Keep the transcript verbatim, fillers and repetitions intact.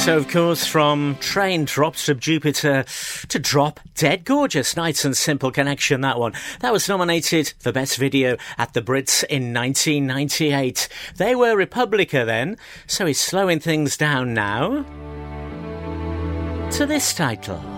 So, of course, from Train Drops from Jupiter to Drop Dead Gorgeous. Nice and simple connection, that one. That was nominated for Best Video at the Brits in nineteen ninety-eight. They were Republica then, so he's slowing things down now to this title.